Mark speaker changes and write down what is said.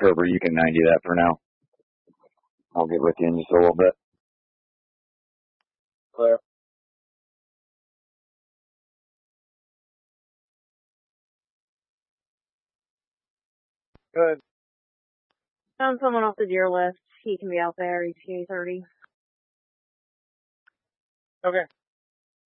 Speaker 1: Kerber, you can 90 that for now. I'll get with you in just a little bit.
Speaker 2: Clear. Good.
Speaker 3: Found someone off the deer list. He can be out there. He's 30.
Speaker 2: Okay.